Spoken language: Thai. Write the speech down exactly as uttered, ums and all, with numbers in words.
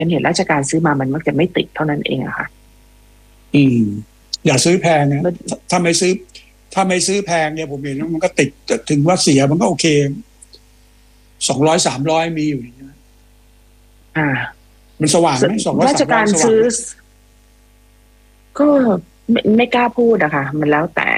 เป็นเห็นราชการซื้อมามันมักจะไม่ติดเท่านั้นเองอะค่ะอืมอย่าซื้อแพงนะถ้าไม่ซื้อถ้าไม่ซื้อแพงเนี่ยผมเห็นว่ามันก็ติดถึงว่าเสียมันก็โอเคสองร้อยสามร้อยมีอยู่อย่างเงี้ยอ่ามันสว่างไหมสองร้อยราชสามร้อยการสว่างซื้อไหมก็ไม่ไม่กล้าพูดอะค่ะมันแล้วแต่